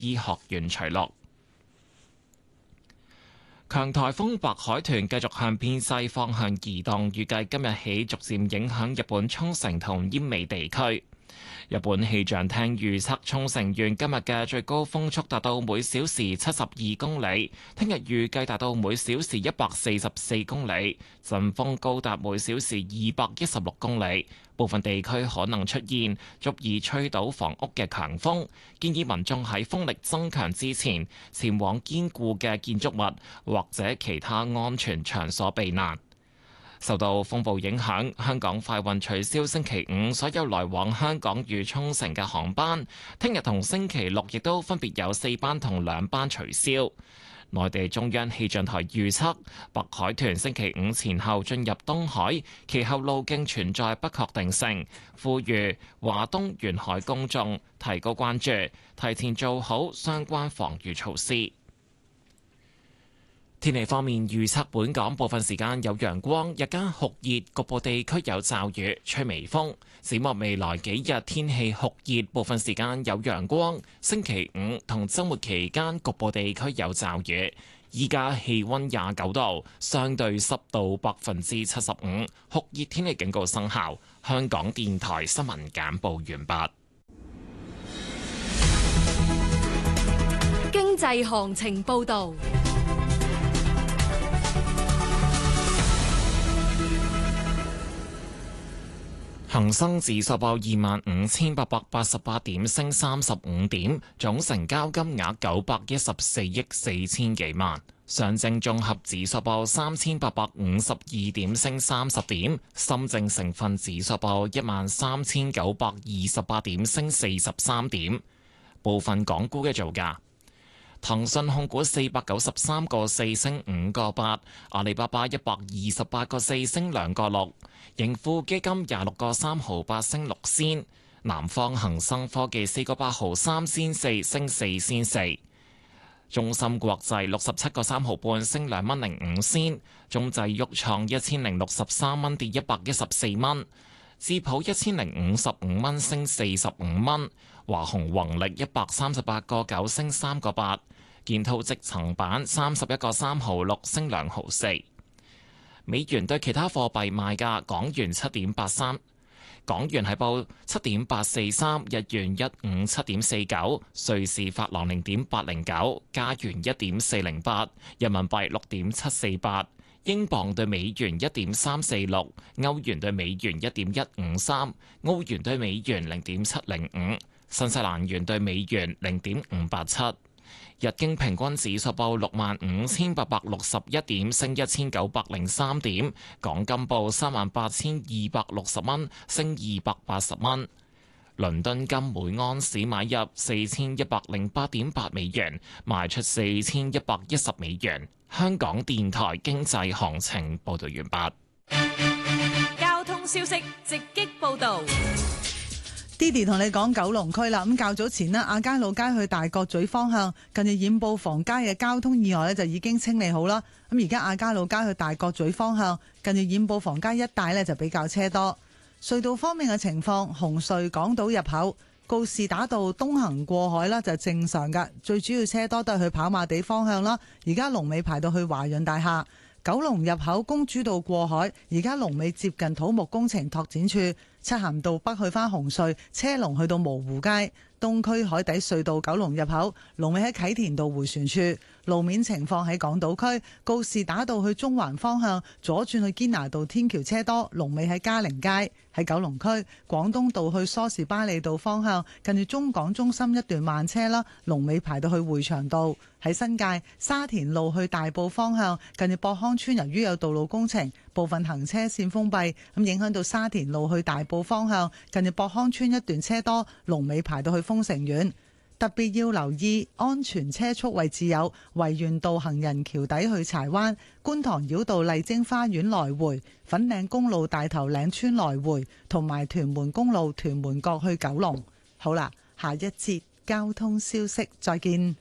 醫學院取錄。強颱風白海豚繼續向偏西方向移動，預計今日起逐漸影響日本沖繩同奄美地區。日本氣象廳預測沖繩縣今日嘅最高風速達到每小時72公里，聽日預計達到每小時144公里，陣風高達每小時216公里，部分地區可能出現足以吹倒房屋嘅強風，建議民眾喺風力增強之前前往堅固嘅建築物或者其他安全場所避難。受到風暴影響，香港快運取消星期五所有來往香港與沖繩嘅航班，聽日同星期六亦都分別有4班同2班取消。內地中央氣象台預測，白海豚星期五前後進入東海，其後路徑存在不確定性，呼籲華東沿海公眾提高關注，提前做好相關防禦措施。天氣方面預測，本港部分時間有陽光，日間酷熱，局部地區有驟雨，吹微風。展望未來幾日天氣酷熱，部分時間有陽光。星期五同週末期間局部地區有驟雨。依家氣溫29度，相對濕度75%，酷熱天氣警告生效。香港電台新聞簡報完畢。 經濟行情報導。 恒生指數報25,888點，升35點，總成交金額914億4千幾萬。上證綜合指數報3,852點，升30點。深證成分指數報13,928點，升43點。部分港股嘅造價。騰訊控股493個4升5個8，阿里巴巴128個4升2個6，盈富基金26個3毫8升6仙，南方恒生科技4個8毫3仙4升4仙4，中芯國際67個3毫半升2蚊05仙，中製鬱創1063蚊跌114蚊，智普1055蚊升45蚊，華虹宏力138個9升3個8，建滔積層板31個3毫6升2毫4。美元對其他貨幣賣價：港元7.83，港元係報7.843，日元157.49，瑞士法郎0.809，加元1.408，人民幣6.748，英鎊對美元1.346，歐元對美元1.153，澳元對美元0.705，新西蘭元對美元0.587。日經平均指數報65,861點，升1,903點。港金報38,260蚊，升280蚊。倫敦金每盎司買入4,108.8美元，賣出4,110美元。香港電台經濟行情報道完畢。 交通消息直擊報道。 Didi 同你講九龍區啦，咁較早前咧，亞皆老街去大角咀方向，近住染布房街嘅交通意外咧就已經清理好啦。咁而家亞皆老街去大角咀方向，近住染布房街一帶咧就比較車多。隧道方面嘅情況，紅隧港島入口告士打道東行過海啦就正常㗎，最主要車多都係去跑馬地方向啦。而家龍尾排到去華潤大廈。九龍入口公主道過海，而家龍尾接近土木工程拓展處。漆咸道北去返紅隧，車龍去到蕪湖街。東區海底隧道九龍入口，龍尾喺啟田道迴旋處。路面情況喺港島區，告士打道去中環方向，左轉去堅拿道天橋車多，龍尾喺嘉寧街。喺九龍區，廣東道去梳士巴利道方向，近住中港中心一段慢車啦，龍尾排到去匯祥道。喺新界沙田路去大埔方向，近住博康村，由於有道路工程，部分行車線封閉，咁影響到沙田路去大埔方向，近住博康村一段車多，龍尾排到去豐城苑。特別要留意安全車速位置有維園道行人橋底去柴灣、觀塘繞道麗晶花園來回、粉嶺公路大頭嶺村來回，同埋屯門公路屯門角去九龍。好啦，下一節交通消息，再見。